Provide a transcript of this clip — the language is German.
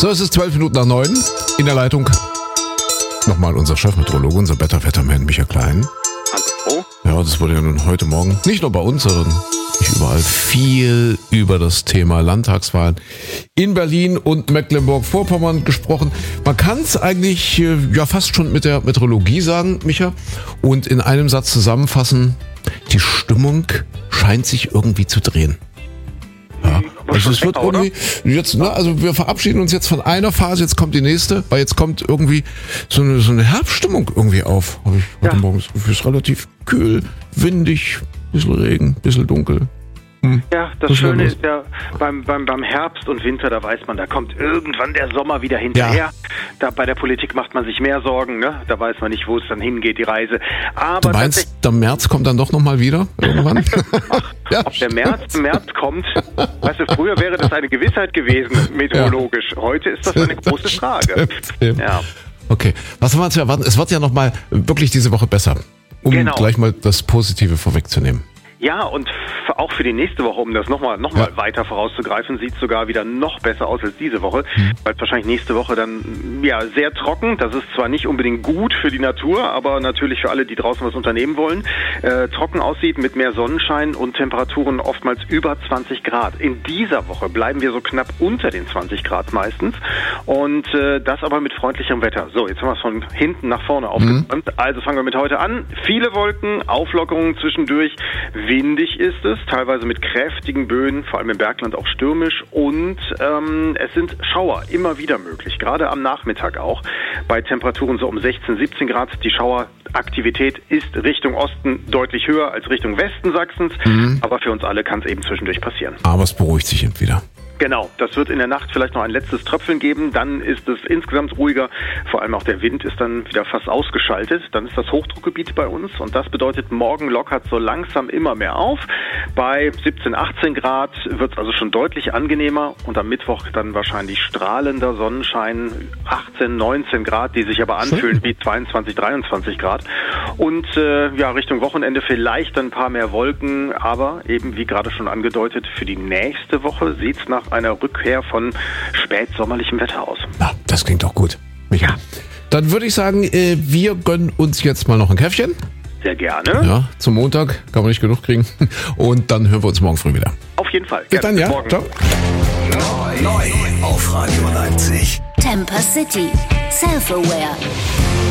So, es ist 8:12. In der Leitung nochmal unser Chefmeteorologe, unser Better Wetterman Michael Klein. Hallo? Ja, das wurde ja nun heute Morgen, nicht nur bei uns, sondern nicht überall, viel über das Thema Landtagswahlen in Berlin und Mecklenburg-Vorpommern gesprochen. Man kann es eigentlich ja fast schon mit der Meteorologie sagen, Micha, und in einem Satz zusammenfassen: Die Stimmung scheint sich irgendwie zu drehen. Ja, also es wird irgendwie jetzt, ne, also wir verabschieden uns jetzt von einer Phase, jetzt kommt die nächste, weil jetzt kommt irgendwie so eine Herbststimmung irgendwie auf. Habe ich heute Morgen das Gefühl, es ist relativ kühl, windig, bisschen Regen, bisschen dunkel. Ja, das Schöne ist ja beim Herbst und Winter, da weiß man, da kommt irgendwann der Sommer wieder hinterher. Ja. Da bei der Politik macht man sich mehr Sorgen, ne? Da weiß man nicht, wo es dann hingeht, die Reise. Aber du meinst, der März kommt dann doch nochmal wieder irgendwann? Ach, ja. Ob der März kommt, weißt du, früher wäre das eine Gewissheit gewesen, meteorologisch. Ja. Heute ist das eine große Frage. Ja. Okay, was haben wir zu erwarten? Es wird ja nochmal wirklich diese Woche besser, um gleich mal das Positive vorwegzunehmen. Ja, und auch für die nächste Woche, um das nochmal weiter vorauszugreifen, sieht es sogar wieder noch besser aus als diese Woche, weil es wahrscheinlich nächste Woche dann sehr trocken, das ist zwar nicht unbedingt gut für die Natur, aber natürlich für alle, die draußen was unternehmen wollen, trocken aussieht mit mehr Sonnenschein und Temperaturen oftmals über 20 Grad. In dieser Woche bleiben wir so knapp unter den 20 Grad meistens und das aber mit freundlichem Wetter. So, jetzt haben wir es von hinten nach vorne aufgeräumt. Also fangen wir mit heute an. Viele Wolken, Auflockerungen zwischendurch, windig ist es, teilweise mit kräftigen Böen, vor allem im Bergland auch stürmisch und es sind Schauer immer wieder möglich, gerade am Nachmittag auch, bei Temperaturen so um 16, 17 Grad. Die Schaueraktivität ist Richtung Osten deutlich höher als Richtung Westen Sachsens, aber für uns alle kann es eben zwischendurch passieren. Aber es beruhigt sich eben wieder. Genau, das wird in der Nacht vielleicht noch ein letztes Tröpfeln geben, dann ist es insgesamt ruhiger, vor allem auch der Wind ist dann wieder fast ausgeschaltet, dann ist das Hochdruckgebiet bei uns und das bedeutet, morgen lockert so langsam immer mehr auf. Bei 17, 18 Grad wird es also schon deutlich angenehmer und am Mittwoch dann wahrscheinlich strahlender Sonnenschein, 18, 19 Grad, die sich aber anfühlen wie 22, 23 Grad und Richtung Wochenende vielleicht ein paar mehr Wolken, aber eben wie gerade schon angedeutet, für die nächste Woche sieht es nach einer Rückkehr von spätsommerlichem Wetter aus. Ja, das klingt doch gut. Micha. Ja. Dann würde ich sagen, wir gönnen uns jetzt mal noch ein Käffchen. Sehr gerne. Ja, zum Montag kann man nicht genug kriegen. Und dann hören wir uns morgen früh wieder. Auf jeden Fall. Bis dann, ja. Morgen. Ciao. Neu auf Radio Leipzig. Temper City. Self-Aware.